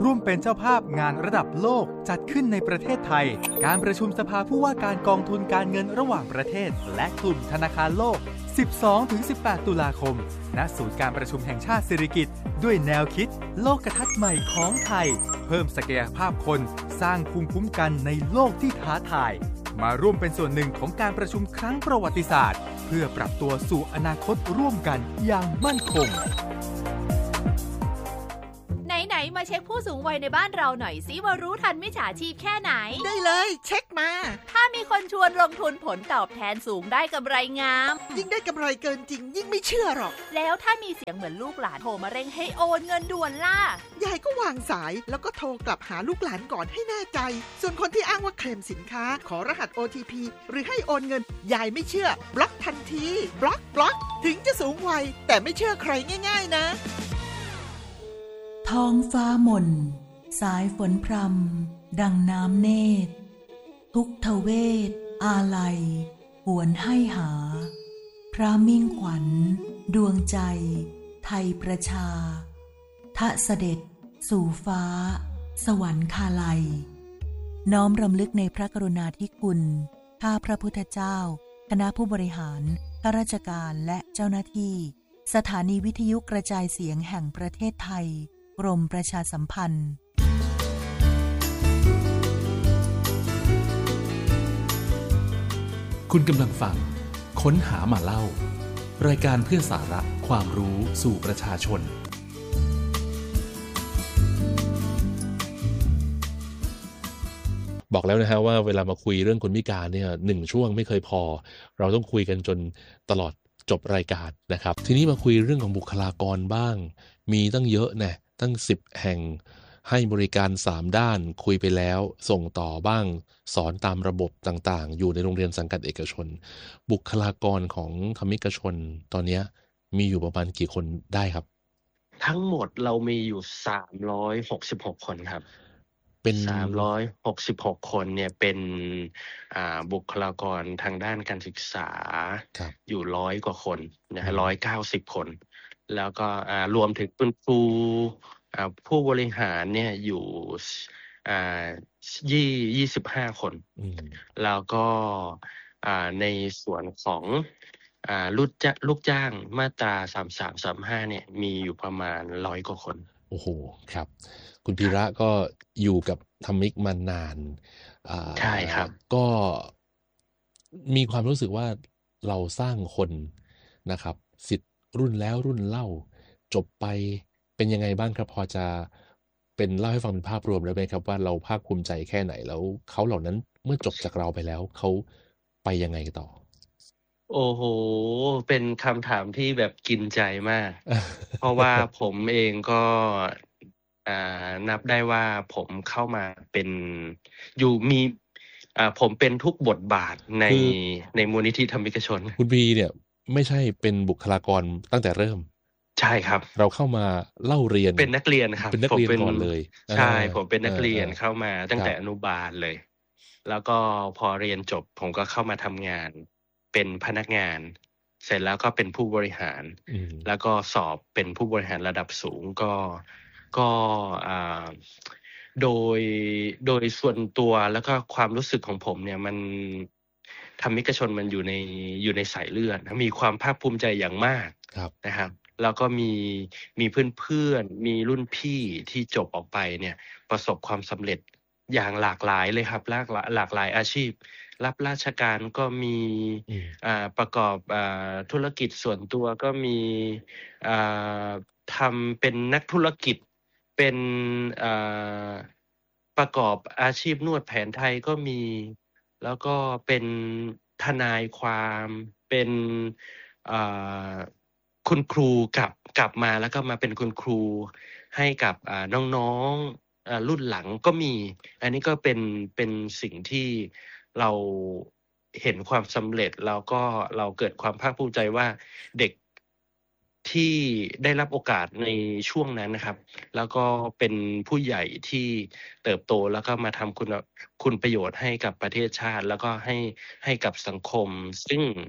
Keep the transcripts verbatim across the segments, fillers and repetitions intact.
ร่วมเป็นเจ้าภาพงานระดับโลกจัดขึ้นในประเทศไทยการประชุมสภาผู้ว่าการกองทุนการเงินระหว่างประเทศและกลุ่มธนาคารโลก สิบสองถึงสิบแปด ตุลาคมณศูนย์การประชุมแห่งชาติสิริกิติ์ด้วยแนวคิดโลกทัศน์ใหม่ของไทยเพิ่มศักยภาพคนสร้างภูมิคุ้มกันในโลกที่ท้าทายมาร่วมเป็นส่วนหนึ่งของการประชุมครั้งประวัติศาสตร์เพื่อปรับตัวสู่อนาคตร่วมกันอย่างมั่นคงไหนๆมาเช็คผู้สูงวัยในบ้านเราหน่อยสิว่ารู้ทันมิจฉาชีพแค่ไหนได้เลยเช็คมาถ้ามีคนชวนลงทุนผลตอบแทนสูงได้กำไรงามยิ่งได้กำไรเกินจริงยิ่งไม่เชื่อหรอกแล้วถ้ามีเสียงเหมือนลูกหลานโทรมาเร่งให้โอนเงินด่วนล่ะยายก็วางสายแล้วก็โทรกลับหาลูกหลานก่อนให้แน่ใจส่วนคนที่อ้างว่าเคลมสินค้าขอรหัส โอ ที พี หรือให้โอนเงินยายไม่เชื่อบล็อกทันทีบล็อกบล็อกถึงจะสูงวัยแต่ไม่เชื่อใครง่ายๆนะท้องฟ้ามนสายฝนพรำดังน้ำเนตรทุกทเวทอาลัยหวนให้หาพระมิ่งขวัญดวงใจไทยประชาทะเสด็จสู่ฟ้าสวรรคาลัยน้อมรำลึกในพระกรุณาธิคุณข้าพระพุทธเจ้าคณะผู้บริหารข้าราชการและเจ้าหน้าที่สถานีวิทยุกระจายเสียงแห่งประเทศไทยกรมประชาสัมพันธ์คุณกำลังฟังค้นหามาเล่ารายการเพื่อสาระความรู้สู่ประชาชนบอกแล้วนะฮะว่าเวลามาคุยเรื่องคนพิการเนี่ยหนึ่งช่วงไม่เคยพอเราต้องคุยกันจนตลอดจบรายการนะครับทีนี้มาคุยเรื่องของบุคลากรบ้างมีตั้งเยอะนะตั้งสิบแห่งให้บริการสามด้านคุยไปแล้วส่งต่อบ้างสอนตามระบบต่างๆอยู่ในโรงเรียนสังกัดเอกชนบุคลากรของธรรมิกชนตอนนี้มีอยู่ประมาณกี่คนได้ครับทั้งหมดเรามีอยู่สามร้อยหกสิบหกคนครับเป็นสามร้อยหกสิบหกคนเนี่ยเป็นอ่าบุคลากรทางด้านการศึกษาอยู่ร้อยกว่าคนนะฮะร้อยเก้าสิบคนแล้วก็อ่ารวมถึงคุณครูอ่าผู้บริหารเนี่ยอยู่อ่ายี่ยี่สิบห้าคนแล้วก็อ่าในส่วนของอ่าลูกจ้างลูกจ้างมาตราสามสามสามห้าเนี่ยมีอยู่ประมาณร้อยกว่าคนโอ้โหครับคุณพีระก็อยู่กับธรรมิกมานานใช่ครับก็มีความรู้สึกว่าเราสร้างคนนะครับสิทธิ์รุ่นแล้วรุ่นเล่าจบไปเป็นยังไงบ้างครับพอจะเป็นเล่าให้ฟังเป็นภาพรวมได้ไหมครับว่าเราภาคภูมิใจแค่ไหนแล้วเขาเหล่านั้นเมื่อจบจากเราไปแล้วเขาไปยังไงต่อโอ้โหเป็นคำถามที่แบบกินใจมาก เพราะว่าผมเองก็อ่านับได้ว่าผมเข้ามาเป็นอยู่มีอ่าผมเป็นทุกบทบาทในในมูลนิธิธรรมิกชนคุณพีเนี่ยไม่ใช่เป็นบุคลากรตั้งแต่เริ่มใช่ครับเราเข้ามาเล่าเรียนเป็นนักเรียนครับเป็นนักเรียนก่อนเลยใช่ผมเป็นนักเรียนเข้ามาตั้งแต่อนุบาลเลยแล้วก็พอเรียนจบผมก็เข้ามาทำงานเป็นพนักงานเสร็จแล้วก็เป็นผู้บริหารแล้วก็สอบเป็นผู้บริหารระดับสูงก็ก็อ่าโดยโดยส่วนตัวแล้วก็ความรู้สึกของผมเนี่ยมันธรรมิกชนมันอยู่ในอยู่ในสายเลือดมีความภาคภูมิใจอย่างมากนะครับแล้วก็มีมีเพื่อนๆมีรุ่นพี่ที่จบออกไปเนี่ยประสบความสำเร็จอย่างหลากหลายเลยครับหลากหลายหลากหลายอาชีพรับราชการก็มีอ่าประกอบอ่าธุรกิจส่วนตัวก็มีอ่าทำเป็นนักธุรกิจเป็นอ่าประกอบอาชีพนวดแผนไทยก็มีแล้วก็เป็นทนายความเป็นอ่าคุณครูกลับกลับมาแล้วก็มาเป็นคุณครูให้กับอ่าน้องๆอ่ารุ่นหลังก็มีอันนี้ก็เป็นเป็นสิ่งที่เราเห็นความสำเร็จแล้วก็เราเกิดความภาคภูมิใจว่าเด็กที่ได้รับโอกาสในช่วงนั้นนะครับแล้วก็เป็นผู้ใหญ่ที่เติบโตแล้วก็มาทำคุณคุณประโยชน์ให้กับประเทศชาติแล้วก็ให้ให้กับสังคมซึ่ง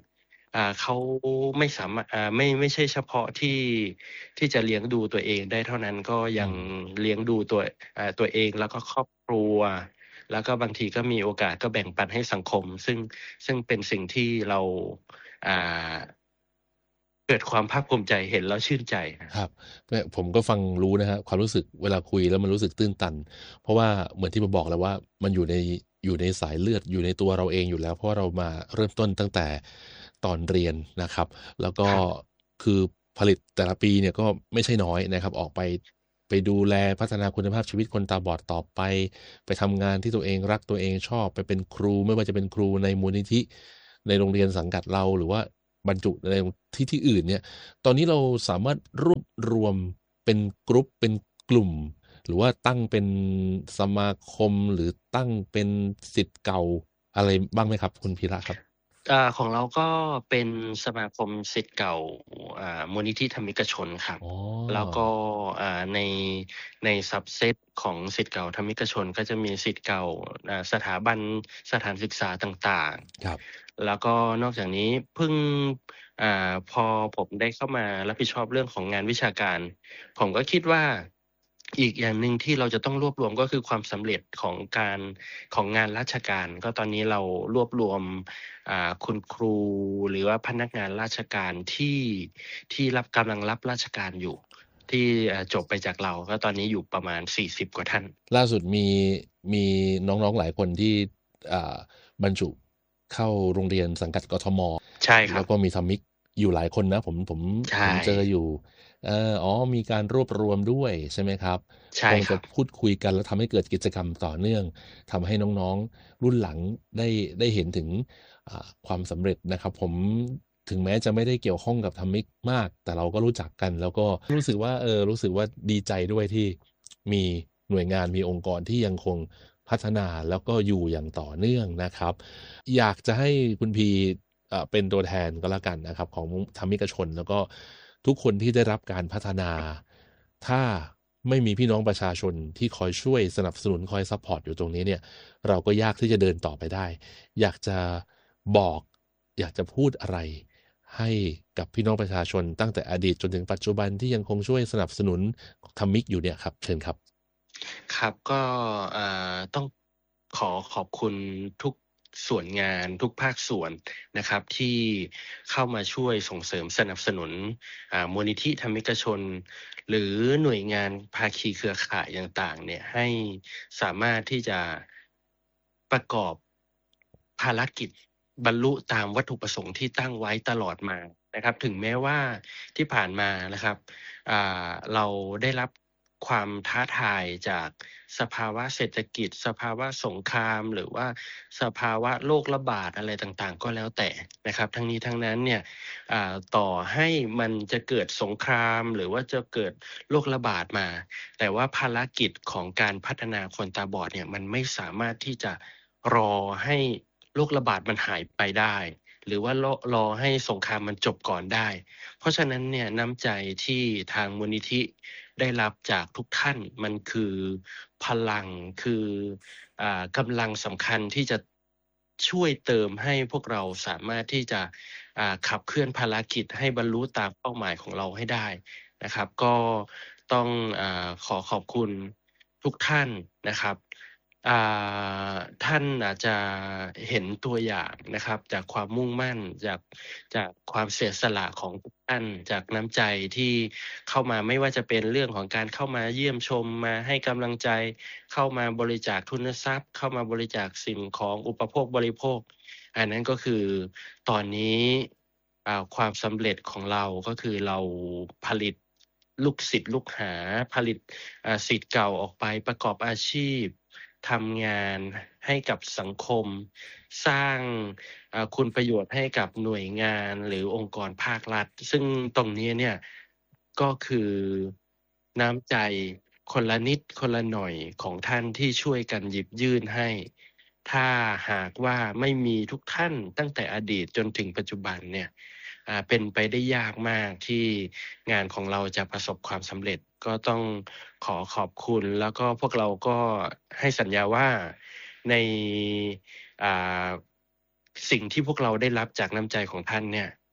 อ่าเขาไม่สามารถอ่าไม่ไม่ใช่เฉพาะที่ที่จะเลี้ยงดูตัวเองได้เท่านั้นก็ยังเลี้ยงดูตัวอ่าตัวเองแล้วก็ครอบครัวแล้วก็บางทีก็มีโอกาสก็แบ่งปันให้สังคมซึ่งซึ่งเป็นสิ่งที่เราอ่าเกิดความภาคภูมิใจเห็นแล้วชื่นใจครับผมก็ฟังรู้นะฮะความรู้สึกเวลาคุยแล้วมันรู้สึกตื้นตันเพราะว่าเหมือนที่ผมบอกแล้วว่ามันอยู่ในอยู่ในสายเลือดอยู่ในตัวเราเองอยู่แล้วเพราะเรามาเริ่มต้นตั้งแต่ตอนเรียนนะครับแล้วก็คือผลิตแต่ละปีเนี่ยก็ไม่ใช่น้อยนะครับออกไปไปดูแลพัฒนาคุณภาพชีวิตคนตาบอดต่อไปไปทำงานที่ตัวเองรักตัวเองชอบไปเป็นครูไม่ว่าจะเป็นครูในมูลนิธิในโรงเรียนสังกัดเราหรือว่าบรรจุในที่ที่อื่นเนี่ยตอนนี้เราสามารถรวบรวมเป็นกรุ๊ปเป็นกลุ่มหรือว่าตั้งเป็นสมาคมหรือตั้งเป็นศิษย์เก่าอะไรบ้างไหมครับคุณพีระครับอ่าของเราก็เป็นสมาคมศิษย์เก่าอ่ามูลนิธิธรรมิกชนครับแล้วก็อ่าในในซับเซตของศิษย์เก่าธรรมิกชนก็จะมีศิษย์เก่าอ่าสถาบันสถานศึกษาต่างๆครับแล้วก็นอกจากนี้เพิ่งอ่าพอผมได้เข้ามารับผิดชอบเรื่องของงานวิชาการผมก็คิดว่าอีกอย่างหนึ่งที่เราจะต้องรวบรวมก็คือความสำเร็จของการของงานราชการก็ตอนนี้เรารวบรวมอ่าคุณครูหรือว่าพนักงานราชการที่ที่รับกำลังรับราชการอยู่ที่จบไปจากเราก็ตอนนี้อยู่ประมาณสี่สิบกว่าท่านล่าสุดมีมีน้องๆหลายคนที่อ่าบรรจุเข้าโรงเรียนสังกัดกทม. ใช่ครับแล้วก็มีธรรมิกอยู่หลายคนนะผมผมผมเจออยู่เอ่ออ๋อมีการรวบรวมด้วยใช่ไหมครับใช่คงจะพูดคุยกันแล้วทำให้เกิดกิจกรรมต่อเนื่องทำให้น้องๆรุ่นหลังได้ได้เห็นถึงความสำเร็จนะครับผมถึงแม้จะไม่ได้เกี่ยวข้องกับธรรมิกมากแต่เราก็รู้จักกันแล้วก็รู้สึกว่าเออรู้สึกว่าดีใจด้วยที่มีหน่วยงานมีองค์กรที่ยังคงพัฒนาแล้วก็อยู่อย่างต่อเนื่องนะครับอยากจะให้คุณพีเป็นตัวแทนก็แล้วกันนะครับของธรรมิกชนแล้วก็ทุกคนที่ได้รับการพัฒนาถ้าไม่มีพี่น้องประชาชนที่คอยช่วยสนับสนุนคอยซัพพอร์ตอยู่ตรงนี้เนี่ยเราก็ยากที่จะเดินต่อไปได้อยากจะบอกอยากจะพูดอะไรให้กับพี่น้องประชาชนตั้งแต่อดีตจนถึงปัจจุบันที่ยังคงช่วยสนับสนุนธรรมิกอยู่เนี่ยครับเชิญครับครับก็ต้องขอขอบคุณทุกส่วนงานทุกภาคส่วนนะครับที่เข้ามาช่วยส่งเสริมสนับสนุนมูลนิธิธรรมิกชนหรือหน่วยงานภาคีเครือข่ายต่างๆเนี่ยให้สามารถที่จะประกอบภารกิจบรรลุตามวัตถุประสงค์ที่ตั้งไว้ตลอดมานะครับถึงแม้ว่าที่ผ่านมานะครับเราได้รับความท้าทายจากสภาวะเศรษฐกิจสภาวะสงครามหรือว่าสภาวะโรคระบาดอะไรต่างๆก็แล้วแต่นะครับทั้งนี้ทั้งนั้นเนี่ยต่อให้มันจะเกิดสงครามหรือว่าจะเกิดโรคระบาดมาแต่ว่าภารกิจของการพัฒนาคนตาบอดเนี่ยมันไม่สามารถที่จะรอให้โรคระบาดมันหายไปได้หรือว่ารอรอให้สงครามมันจบก่อนได้เพราะฉะนั้นเนี่ยน้ำใจที่ทางมูลนิธิได้รับจากทุกท่านมันคือพลังคืออ่ากำลังสำคัญที่จะช่วยเติมให้พวกเราสามารถที่จะอ่าขับเคลื่อนภารกิจให้บรรลุตามเป้าหมายของเราให้ได้นะครับก็ต้องอ่าขอขอบคุณทุกท่านนะครับอ่าท่านอาจจะเห็นตัวอย่างนะครับจากความมุ่งมั่นจากจากความเสียสละของทุกท่านจากน้ำใจที่เข้ามาไม่ว่าจะเป็นเรื่องของการเข้ามาเยี่ยมชมมาให้กำลังใจเข้ามาบริจาคทุนทรัพย์เข้ามาบริจาคสิ่งของอุปโภคบริโภคอันนั้นก็คือตอนนี้อ่าความสำเร็จของเราก็คือเราผลิตลูกศิษย์ลูกหาผลิตอ่าศิษย์เก่าออกไปประกอบอาชีพทำงานให้กับสังคมสร้างคุณประโยชน์ให้กับหน่วยงานหรือองค์กรภาครัฐซึ่งตรงนี้เนี่ยก็คือน้ำใจคนละนิดคนละหน่อยของท่านที่ช่วยกันหยิบยื่นให้ถ้าหากว่าไม่มีทุกท่านตั้งแต่อดีตจนถึงปัจจุบันเนี่ยเป็นไปได้ยากมากที่งานของเราจะประสบความสำเร็จก็ต้องขอขอบคุณแล้วก็พวกเราก็ให้สัญญาว่าในสิ่งที่พวกเราได้รับจากน้ำใจของท่านเนี่ย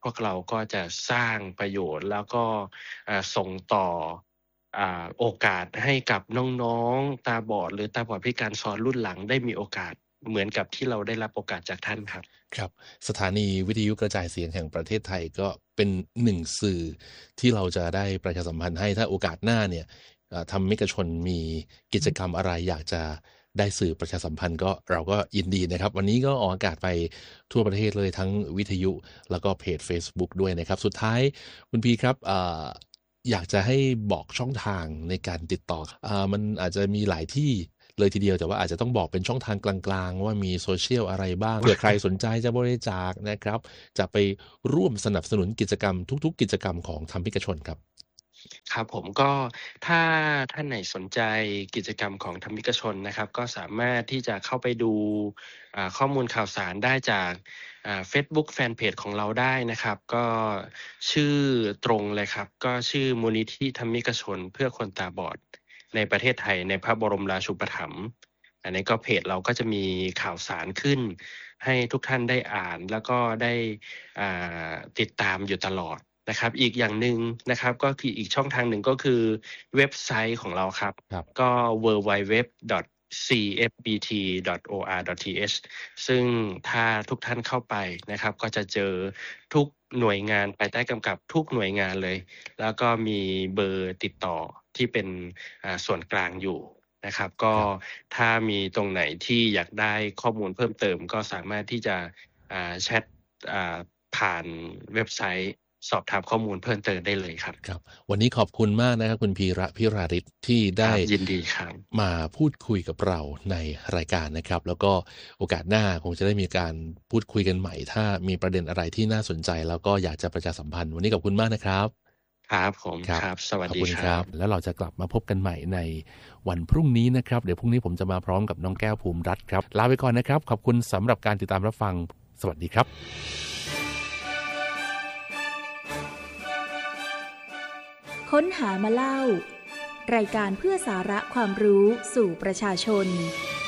พวกเราก็จะสร้างประโยชน์แล้วก็ส่งต่อโอกาสให้กับน้องๆตาบอดหรือตาบอดพิการซ้อนรุ่นหลังได้มีโอกาสเหมือนกับที่เราได้รับโอกาสจากท่านครับครับสถานีวิทยุกระจายเสียงแห่งประเทศไทยก็เป็นหนึ่งสื่อที่เราจะได้ประชาสัมพันธ์ให้ถ้าโอกาสหน้าเนี่ยทำมิกชนมีกิจกรรมอะไรอยากจะได้สื่อประชาสัมพันธ์ก็เราก็ยินดีนะครับวันนี้ก็ออกอากาศไปทั่วประเทศเลยทั้งวิทยุแล้วก็เพจ Facebook ด้วยนะครับสุดท้ายคุณพีครับออยากจะให้บอกช่องทางในการติดต่ออมันอาจจะมีหลายที่เลยทีเดียวแต่ว่าอาจจะต้องบอกเป็นช่องทางกลางๆว่ามีโซเชียลอะไรบ้างเผื่อใครสนใจจะบริจาคนะครับจะไปร่วมสนับสนุนกิจกรรมทุกๆกิจกรรมของธรรมิกชนครับครับผมก็ถ้าท่านไหนสนใจกิจกรรมของธรรมิกชนนะครับก็สามารถที่จะเข้าไปดูข้อมูลข่าวสารได้จากเฟซบุ๊กแฟนเพจของเราได้นะครับก็ชื่อตรงเลยครับก็ชื่อมูลนิธิธรรมิกชนเพื่อคนตาบอดในประเทศไทยในพระบรมราชูปถัมภ์อันนี้ก็เพจเราก็จะมีข่าวสารขึ้นให้ทุกท่านได้อ่านแล้วก็ได้ติดตามอยู่ตลอดนะครับอีกอย่างหนึ่งนะครับก็คืออีกช่องทางหนึ่งก็คือเว็บไซต์ของเราครับก็ ดับเบิลยู ดับเบิลยู ดับเบิลยู ดอท ซี เอฟ บี ที ดอท โอ อาร์ ดอท ที เอช ซึ่งถ้าทุกท่านเข้าไปนะครับก็จะเจอทุกหน่วยงานภายใต้กำกับทุกหน่วยงานเลยแล้วก็มีเบอร์ติดต่อที่เป็นส่วนกลางอยู่นะครับก็ถ้ามีตรงไหนที่อยากได้ข้อมูลเพิ่มเติมก็สามารถที่จะแชทผ่านเว็บไซต์สอบถามข้อมูลเพิ่มเติมได้เลยครับครับวันนี้ขอบคุณมากนะครับคุณพีระพิราริศที่ได้ยินดีครับมาพูดคุยกับเราในรายการนะครับแล้วก็โอกาสหน้าคงจะได้มีการพูดคุยกันใหม่ถ้ามีประเด็นอะไรที่น่าสนใจแล้วก็อยากจะประชาสัมพันธ์วันนี้ขอบคุณมากนะครับครับผมครับสวัสดีครับแล้วเราจะกลับมาพบกันใหม่ในวันพรุ่งนี้นะครับเดี๋ยวพรุ่งนี้ผมจะมาพร้อมกับน้องแก้วภูมิรัตน์ครับลาไปก่อนนะครับขอบคุณสำหรับการติดตามรับฟังสวัสดีครับค้นหามาเล่ารายการเพื่อสาระความรู้สู่ประชาชน